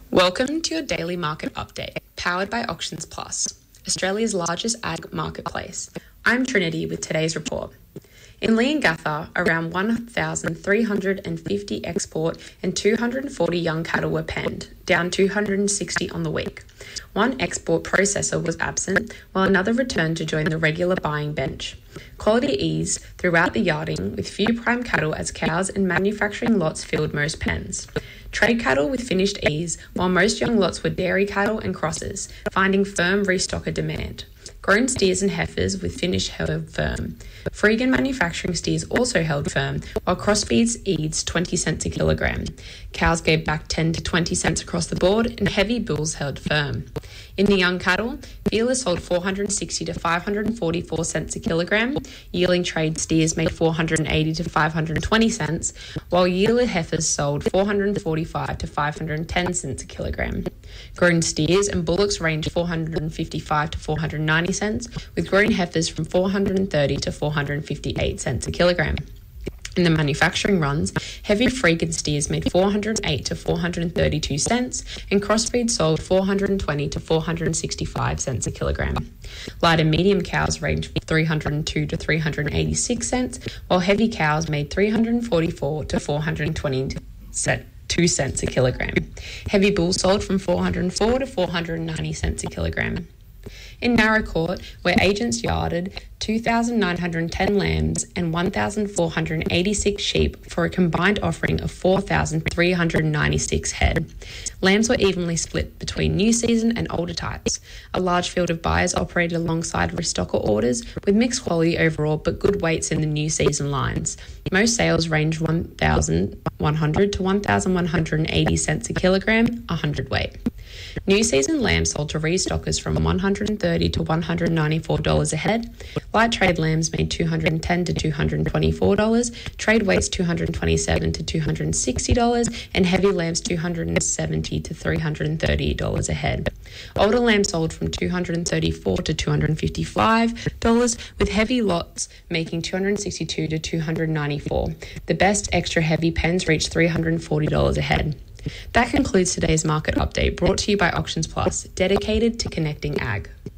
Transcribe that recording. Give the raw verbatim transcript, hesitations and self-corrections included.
Welcome to your daily market update, powered by Auctions Plus, Australia's largest ag marketplace. I'm Trinity with today's report. In Leongatha, around one thousand three hundred fifty export and two hundred forty young cattle were penned, down two hundred sixty on the week. One export processor was absent, while another returned to join the regular buying bench. Quality eased throughout the yarding, with few prime cattle as cows and manufacturing lots filled most pens. Trade cattle with finished ease, while most young lots were dairy cattle and crosses, finding firm restocker demand. Grown steers and heifers with finish held firm. Freegan manufacturing steers also held firm, while crossbreeds eased twenty cents a kilogram. Cows gave back ten to twenty cents across the board, and heavy bulls held firm. In the young cattle, feelers sold four hundred sixty to five hundred forty-four cents a kilogram. Yearling trade steers made four hundred eighty to five hundred twenty cents, while yearling heifers sold four hundred forty-five to five hundred ten cents a kilogram. Grown steers and bullocks ranged four hundred fifty-five to four hundred ninety cents, with grown heifers from four hundred thirty to four hundred fifty-eight cents a kilogram. In the manufacturing runs, heavy Freegan steers made four hundred eight to four hundred thirty-two cents, and crossbreeds sold four hundred twenty to four hundred sixty-five cents a kilogram. Light and medium cows ranged three hundred two to three hundred eighty-six cents, while heavy cows made three hundred forty-four to four hundred twenty-two cents a kilogram. Heavy bulls sold from four hundred four to four hundred ninety cents a kilogram. In Narrow Court, where agents yarded two thousand nine hundred ten lambs and one thousand four hundred eighty-six sheep for a combined offering of four thousand three hundred ninety-six head. Lambs were evenly split between new season and older types. A large field of buyers operated alongside restocker orders with mixed quality overall but good weights in the new season lines. Most sales ranged one thousand one hundred to one thousand one hundred eighty cents a kilogram, one hundred weight. New season lambs sold to restockers from one hundred thirty to one hundred ninety-four dollars a head. Light trade lambs made two hundred ten to two hundred twenty-four dollars, trade weights two hundred twenty-seven to two hundred sixty dollars, and heavy lambs two hundred seventy to three hundred thirty dollars a head. Older lambs sold from two hundred thirty-four to two hundred fifty-five dollars, with heavy lots making two hundred sixty-two to two hundred ninety-four dollars. The best extra heavy pens reached three hundred forty dollars a head. That concludes today's market update, brought to you by Auctions Plus, dedicated to connecting ag.